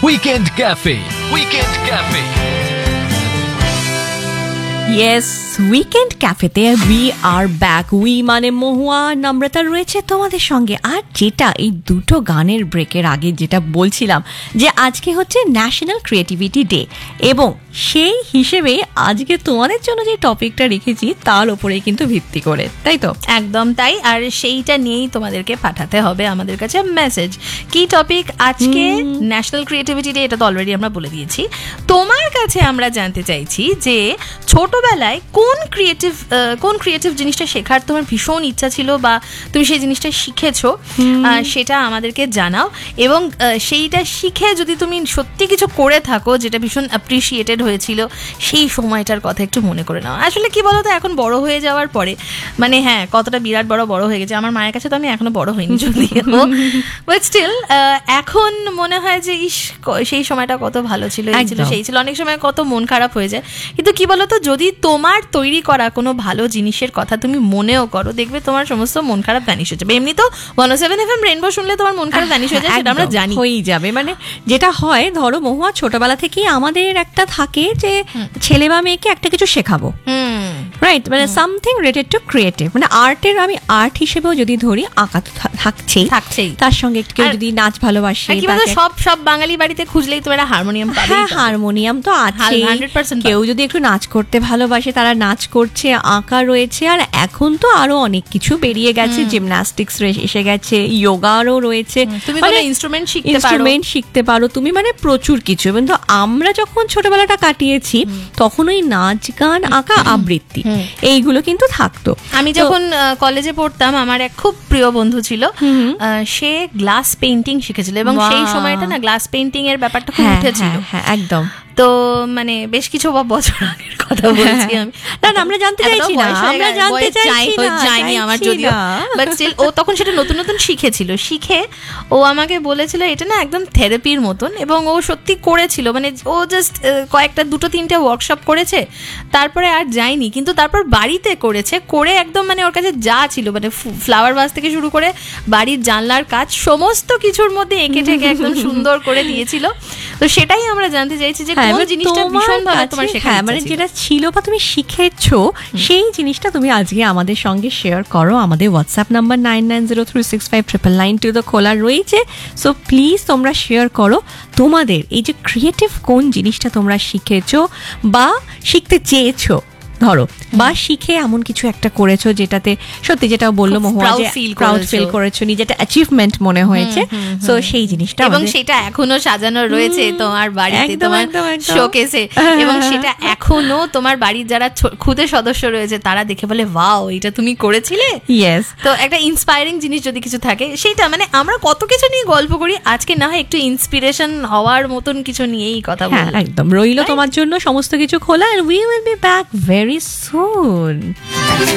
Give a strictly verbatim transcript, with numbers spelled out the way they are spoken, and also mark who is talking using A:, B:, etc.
A: Weekend Cafe. Weekend Cafe.
B: Yes, weekend ক্যাফেতে we are back. We মানে মহুয়া, নম্রতা রয়েছে তোমাদের সঙ্গে। আর যেটা এই দুটো গানের ব্রেকের আগে যেটা বলছিলাম যে আজকে হচ্ছে ন্যাশনাল ক্রিয়েটিভিটি ডে, এবং সেই হিসেবে আজকে তোমাদের জন্য যে টপিকটা রেখেছি তার উপরেই কিন্তু ভিত্তি করে, তাই তো?
C: একদম তাই। আর সেইটা নিয়েই তোমাদেরকে পাঠাতে হবে আমাদের কাছে মেসেজ। কি টপিক আজকে? ন্যাশনাল ক্রিয়েটিভিটি ডে, এটা তো অলরেডি আমরা বলে দিয়েছি। তোমার কাছে আমরা জানতে চাইছি যে ছোটবেলায় কোন ক্রিয়েটিভ কোন ক্রিয়েটিভ জিনিসটা শেখার তোমার ভীষণ ইচ্ছা ছিল, বা তুমি সেই জিনিসটা শিখেছো, সেটা আমাদেরকে জানাও। এবং সেইটা শিখে যদি তুমি সত্যি কিছু করে থাকো যেটা ভীষণ অ্যাপ্রিসিয়েটেড হয়েছিল, সেই সময়টার কথা একটু মনে করে নাও। আসলে কি বলতো, এখন বড় হয়ে যাওয়ার পরে মানে হ্যাঁ কতটা বিরাট বড় বড় হয়ে গেছে। আমার মায়ের কাছে তো আমি এখনো বড় হইনি যদিও, বাট স্টিল এখন মনে হয় যে ইস সেই সময়টা কত ভালো ছিল, এই ছিল সেই ছিল। অনেক সময় কত মন খারাপ হয়ে যায়। কিন্তু কি বলতো, যদি তোমার তৈরি করা কোনো ভালো জিনিসের কথা তুমি মনেও করো, দেখবে তোমার সমস্ত মন খারাপ ভ্যানিশ হয়ে যাবে। এমনি তো ওয়ান ও সেভেন এফএম রেইনবো শুনলে তোমার মন খারাপ ভ্যানিশ হয়ে যায়, সেটা আমরা জানি,
B: হয়েই যাবে। মানে যেটা হয়, ধরো মহুয়া, ছোটবেলা থেকেই আমাদের একটা থাকে যে ছেলে বা মেয়েকে একটা কিছু শেখাবো, রাইট? মানে সামথিং রিলেটেড টু ক্রিয়েটিভ, মানে আর্টের, আমি আর্ট হিসেবেও যদি ধরি, আঁকা তো থাকছেই থাকছেই তার সঙ্গে কেউ যদি নাচ ভালোবাসে,
C: সব সব বাঙালি বাড়িতে খুঁজলেই তো একটা হারমোনিয়াম পাবে।
B: হ্যাঁ, হারমোনিয়াম তো আছে। কেউ যদি একটু নাচ করতে ভালোবাসে তারা নাচ করছে, আঁকা রয়েছে। আর এখন তো আরো অনেক কিছু বেরিয়ে গেছে, জিমন্যাস্টিক্স এসে গেছে, যোগারও রয়েছে,
C: তুমি মানে ইনস্ট্রুমেন্ট শিখতে পারো,
B: ইনস্ট্রুমেন্ট শিখতে পারো তুমি, মানে প্রচুর কিছু। কিন্তু আমরা যখন ছোটবেলাটা কাটিয়েছি তখন ওই নাচ, গান, আঁকা, আবৃত্তি এইগুলো কিন্তু থাকতো।
C: আমি যখন কলেজে পড়তাম, আমার এক খুব প্রিয় বন্ধু ছিল, সে গ্লাস পেইন্টিং শিখেছিল, এবং সেই সময়টা না গ্লাস পেইন্টিং এর ব্যাপারটা খুব উঠেছিল।
B: হ্যাঁ, একদম।
C: তো মানে বেশ কিছু বছর আগের কথা বলছি আমি।
B: না না, আমরা জানতে চাইছি না, আমরা জানতে চাইছি না,
C: জানি আমার যদিও, বাট স্টিল ও তখন সেটা নতুন নতুন শিখেছিল। শিখে ও আমাকে বলেছিল এটা না একদম থেরাপির মতন, এবং ও সত্যি করেছিল। মানে ও জাস্ট কয়েকটা দুটো তিনটে ওয়ার্কশপ করেছে, তারপরে আর যায়নি। কিন্তু তারপর বাড়িতে করেছে, করে একদম মানে ওর কাছে যা ছিল, মানে ফ্লাওয়ার ভাস থেকে শুরু করে বাড়ির জানলার কাজ সমস্ত কিছুর মধ্যে এঁকে টেকে একদম সুন্দর করে দিয়েছিল। তো সেটাই আমরা জানতে চাইছি যে কোন জিনিসটা ভীষণ ভালো তোমার শেখা,
B: মানে যেটা ছিল বা তুমি শিখেছো, সেই জিনিসটা তুমি আজকে আমাদের সঙ্গে শেয়ার করো। আমাদের WhatsApp number nine nine zero three six five triple nine two তো খোলা রয়েছে। সো প্লিজ তোমরা শেয়ার করো তোমাদের এই যে ক্রিয়েটিভ কোন জিনিসটা তোমরা শিখেছো বা শিখতে চেয়েছো, ধরো, বা শিখে এমন কিছু একটা করেছো যেটাতে সত্যি, যেটা বললো মহুয়া, যে প্রাউড ফিল করেছো, নিজেটা অ্যাচিভমেন্ট মনে হয়েছে। সো সেই জিনিসটা,
C: এবং সেটা এখনো সাজানো রয়েছে তোমার বাড়িতে, তোমার শোকেসে, এবং সেটা এখনো তোমার বাড়ির যারা খুদে সদস্য রয়েছে তারা দেখে বলে ওয়াও এটা তুমি করেছিলে।
B: ইয়েস।
C: তো একটা ইন্সপায়ারিং জিনিস যদি কিছু থাকে, সেটা মানে আমরা কত কিছু নিয়ে গল্প করি, আজকে না হয় একটু ইন্সপিরেশন হওয়ার মতন কিছু নিয়েই কথা বলি।
B: একদম রইলো তোমার জন্য সমস্ত কিছু খোলা। and we will be back very soon.